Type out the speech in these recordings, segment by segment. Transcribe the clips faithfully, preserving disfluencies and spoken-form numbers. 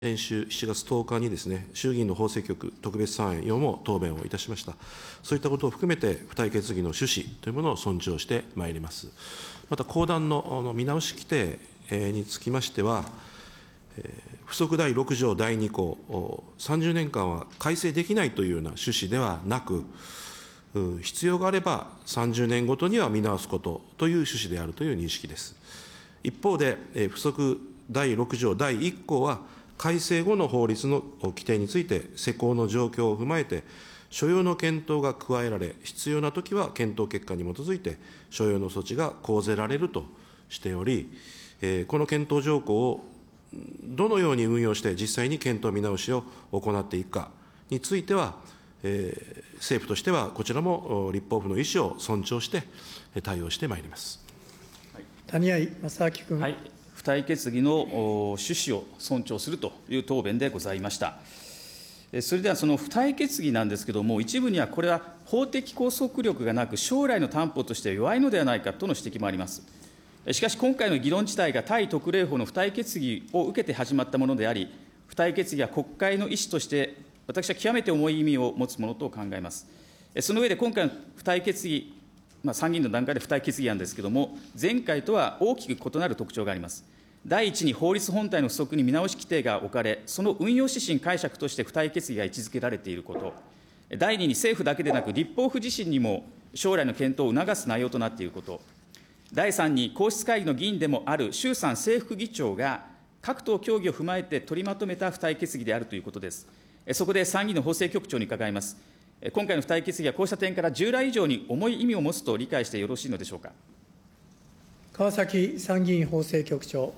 先週しちがつとおかにですね、衆議院の法制局特別参委員も答弁をいたしました。そういったことを含めて、付帯決議の趣旨というものを尊重してまいります。また、公団の見直し規定につきましては、付則第ろく条だいに項、さんじゅうねんかんは改正できないというような趣旨ではなく、必要があればさんじゅうねんごとには見直すことという趣旨であるという認識です。一方で、付則第ろく条だいいっ項は、改正後の法律の規定について、施行の状況を踏まえて、所要の検討が加えられ、必要なときは検討結果に基づいて、所要の措置が講ぜられるとしており、この検討条項をどのように運用して実際に検討見直しを行っていくかについては、えー、政府としてはこちらも立法府の意思を尊重して対応してまいります。 谷合正明君。はい、 付帯決議の趣旨を尊重するという答弁でございました。それではその付帯決議なんですけれども、一部にはこれは法的拘束力がなく、将来の担保として弱いのではないかとの指摘もあります。しかし、今回の議論自体が対特例法の付帯決議を受けて始まったものであり、付帯決議は国会の意思として、私は極めて重い意味を持つものと考えます。その上で今回の付帯決議、まあ、参議院の段階で付帯決議案ですけれども、前回とは大きく異なる特徴があります。第一に法律本体の付則に見直し規定が置かれ、その運用指針解釈として付帯決議が位置づけられていること。第二に政府だけでなく、立法府自身にも将来の検討を促す内容となっていること。第三に、皇室会議の議員でもある衆参正副議長が、各党協議を踏まえて取りまとめた付帯決議であるということです。そこで参議院の法制局長に伺います。今回の付帯決議はこうした点から従来以上に重い意味を持つと理解してよろしいのでしょうか。 川崎参議院法制局長。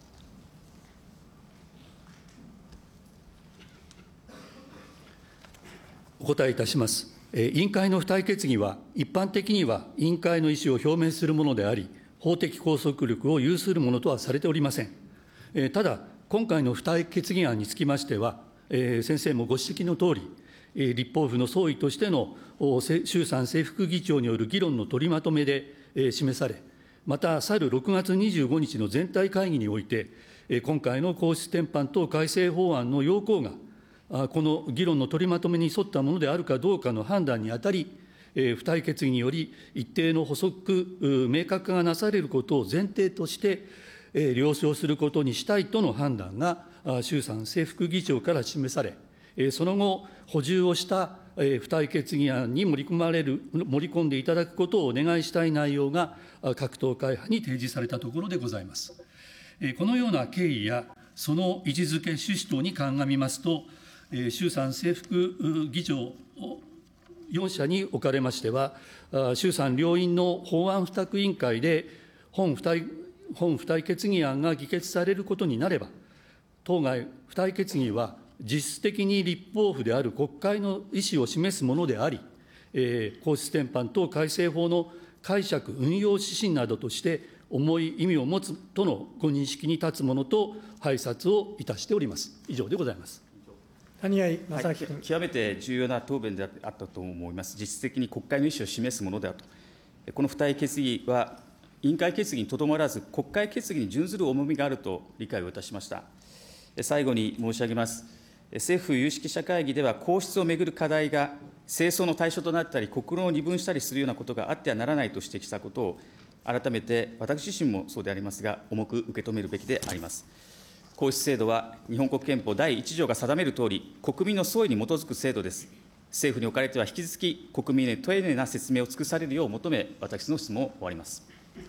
お答えいたします。委員会の付帯決議は、一般的には委員会の意思を表明するものであり、法的拘束力を有するものとはされておりません。ただ、今回の付帯決議案につきましては、先生もご指摘のとおり、立法府の総意としての衆参正副議長による議論の取りまとめで示され、また、去るろくがつにじゅうごにちの全体会議において、今回の皇室典範等改正法案の要項が、この議論の取りまとめに沿ったものであるかどうかの判断にあたり、付帯決議により一定の補足、明確化がなされることを前提として、了承することにしたいとの判断が、衆参正副議長から示され、その後、補充をした付帯決議案に盛り込まれる、盛り込んでいただくことをお願いしたい内容が、各党会派に提示されたところでございます。このような経緯や、その位置づけ、趣旨等に鑑みますと、衆参正副議長よんしゃにおかれましては、衆参両院の法案付託委員会で本付帯、本付帯決議案が議決されることになれば、当該付帯決議は実質的に立法府である国会の意思を示すものであり、皇室典範等改正法の解釈、運用指針などとして重い意味を持つとのご認識に立つものと拝察をいたしております。以上でございます。 谷合正明君、 はい、極めて重要な答弁であったと思います。実質的に国会の意思を示すものであると。この付帯決議は、委員会決議にとどまらず、国会決議に準ずる重みがあると理解をいたしました。最後に申し上げます。政府有識者会議では、皇室をめぐる課題が政争の対象となったり、国論を二分したりするようなことがあってはならないと指摘したことを、改めて私自身もそうでありますが、重く受け止めるべきであります。皇室制度は日本国憲法だいいち条が定めるとおり、国民の総意に基づく制度です。政府におかれては引き続き、国民へ丁寧な説明を尽くされるよう求め、私の質問を終わります。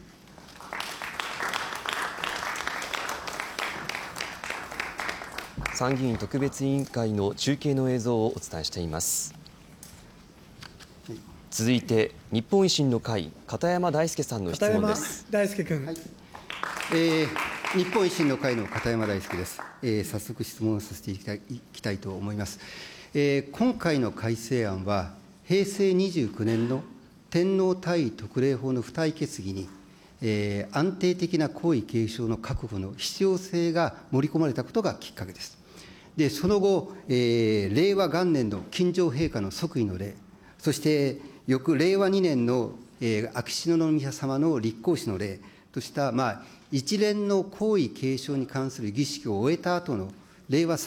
参議院特別委員会の中継の映像をお伝えしています。続いて、日本維新の会、片山大介さんの質問です。 片山大介君。はい、 えー日本維新の会の片山大介です。えー、早速質問をさせていきたい、いきたいと思います。えー、今回の改正案は、へいせいにじゅうきゅうねんの天皇退位特例法の付帯決議に、えー、安定的な皇位継承の確保の必要性が盛り込まれたことがきっかけです。で、その後、えー、令和元年の金城陛下の即位の礼、そして翌令和にねんの、えー、秋篠宮さまの立皇嗣の礼とした、まあ、一連の皇位継承に関する儀式を終えた後の令和